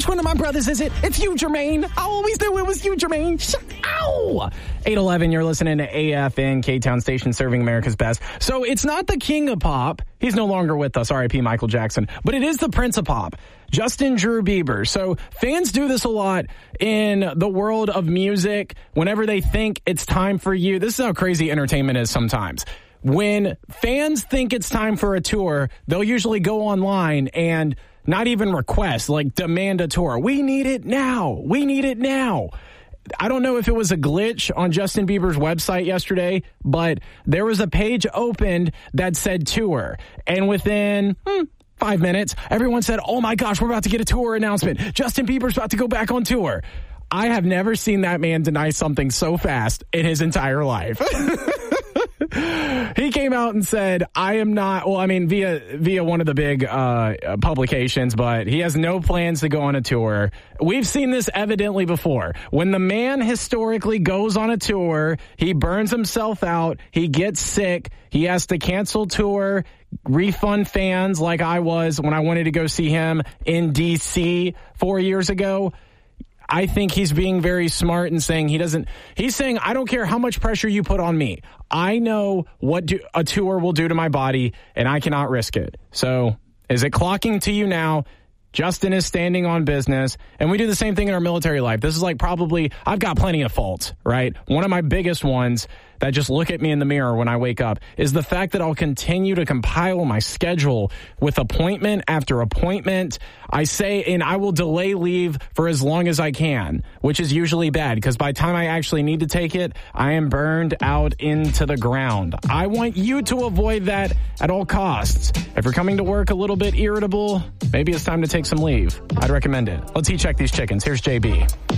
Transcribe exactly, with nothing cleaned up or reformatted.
one of my brothers, is it? It's you, Jermaine. I always knew it was you, Jermaine. Shut, ow! eight eleven, you're listening to A F N, K-Town Station, serving America's best. So it's not the king of pop. He's no longer with us, R I P Michael Jackson. But it is the prince of pop, Justin Drew Bieber. So fans do this a lot in the world of music whenever they think it's time for you. This is how crazy entertainment is sometimes. When fans think it's time for a tour, they'll usually go online and not even request, like demand a tour. We need it now. We need it now. I don't know if it was a glitch on Justin Bieber's website yesterday, but there was a page opened that said tour. And within hmm, five minutes, everyone said, oh my gosh, we're about to get a tour announcement. Justin Bieber's about to go back on tour. I have never seen that man deny something so fast in his entire life. He came out and said, I am not, well, I mean, via via one of the big uh, publications, but he has no plans to go on a tour. We've seen this evidently before. When the man historically goes on a tour, he burns himself out, he gets sick, he has to cancel tour, refund fans like I was when I wanted to go see him in D C four years ago. I think he's being very smart and saying he doesn't, he's saying, I don't care how much pressure you put on me. I know what do, a tour will do to my body, and I cannot risk it. So is it clocking to you now? Justin is standing on business, and we do the same thing in our military life. This is like probably, I've got plenty of faults, right? One of my biggest ones that just look at me in the mirror when I wake up is the fact that I'll continue to compile my schedule with appointment after appointment. I say, and I will delay leave for as long as I can, which is usually bad because by the time I actually need to take it, I am burned out into the ground. I want you to avoid that at all costs. If you're coming to work a little bit irritable, maybe it's time to take some leave. I'd recommend it. Let's heat check these chickens. Here's J B.